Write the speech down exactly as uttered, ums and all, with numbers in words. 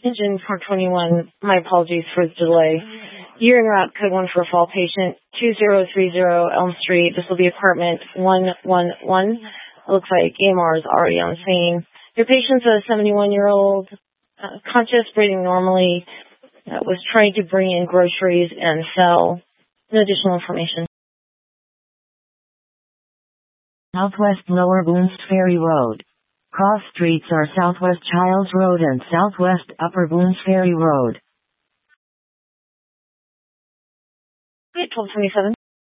Engine four twenty-one, my apologies for the delay. You're en route, code one for a fall patient, two zero three zero Elm Street. This will be apartment one one one. It looks like E M R is already on scene. Your patient's a seventy-one-year-old, uh, conscious, breathing normally, uh, was trying to bring in groceries and sell. No additional information. Southwest Lower Boones Ferry Road. Cross streets are Southwest Childs Road and Southwest Upper Boones Ferry Road. twelve twenty-seven.